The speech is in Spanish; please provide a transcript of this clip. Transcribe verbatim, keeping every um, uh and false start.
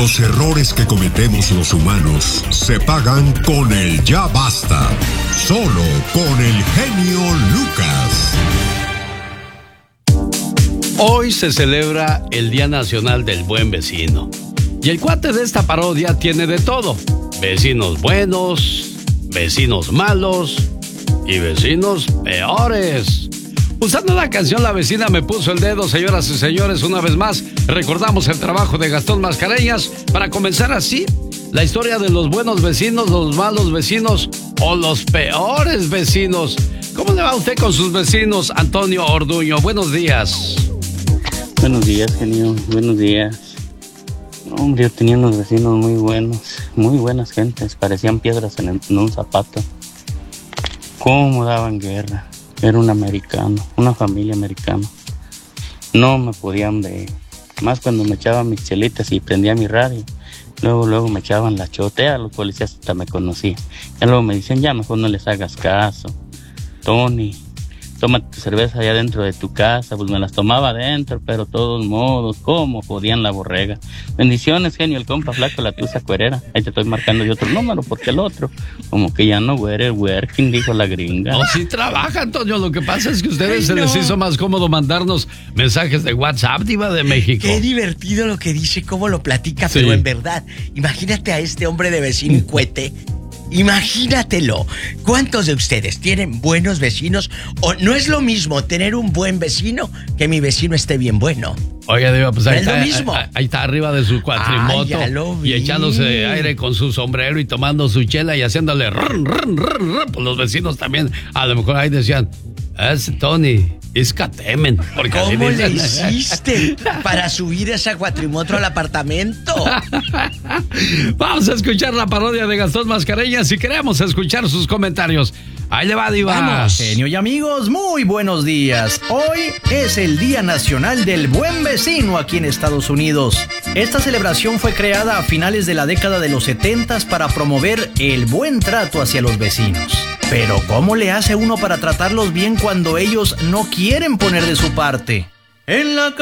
Los errores que cometemos los humanos se pagan con el ya basta. Solo con el genio Lucas. Hoy se celebra el Día Nacional del Buen Vecino. Y el cuate de esta parodia tiene de todo. Vecinos buenos, vecinos malos y vecinos peores. Usando la canción La Vecina Me Puso el Dedo, señoras y señores, una vez más, recordamos el trabajo de Gastón Mascareñas para comenzar así la historia de los buenos vecinos, los malos vecinos o los peores vecinos. ¿Cómo le va a usted con sus vecinos, Antonio Orduño? Buenos días. Buenos días, genio. Buenos días. Hombre, yo tenía unos vecinos muy buenos, muy buenas gentes. Parecían piedras en, el, en un zapato. ¿Cómo daban guerra? Era un americano, una familia americana. No me podían ver. Más cuando me echaban mis chelitas y prendía mi radio. Luego, luego me echaban la chotea. Los policías hasta me conocían. Y luego me dicen, ya mejor no les hagas caso. Tony, tómate tu cerveza allá dentro de tu casa. Pues me las tomaba adentro, pero de todos modos, ¿cómo podían la borrega? Bendiciones, genio, el compa flaco, la tusa cuerera. Ahí te estoy marcando de otro número, porque el otro, como que ya no güere, working, dijo la gringa. No, sí trabaja, Antonio. Lo que pasa es que a ustedes Ay, se no. les hizo más cómodo mandarnos mensajes de WhatsApp, diva de México. Qué divertido lo que dice, cómo lo platica, sí. Pero en verdad, imagínate a este hombre de vecino cuete. Imagínatelo. ¿Cuántos de ustedes tienen buenos vecinos? O no es lo mismo tener un buen vecino que mi vecino esté bien bueno. Oiga, Diva, pues ahí, es está, lo mismo. Ahí, ahí está arriba de su cuatrimoto. Ah, ya lo vi. Y echándose aire con su sombrero y tomando su chela y haciéndole rrr, rrr, rrr, rrr. Pues los vecinos también, a lo mejor ahí decían, es Tony, es Catemen. ¿Cómo le hiciste para subir esa cuatrimoto al apartamento? Vamos a escuchar la parodia de Gastón Mascareñas y queremos escuchar sus comentarios. Ahí le va, Diva. Vamos, genio y amigos, muy buenos días. Hoy es el Día Nacional del Buen Vecino aquí en Estados Unidos. Esta celebración fue creada a finales de la década de los setentas para promover el buen trato hacia los vecinos. Pero ¿cómo le hace uno para tratarlos bien cuando ellos no quieren poner de su parte? En la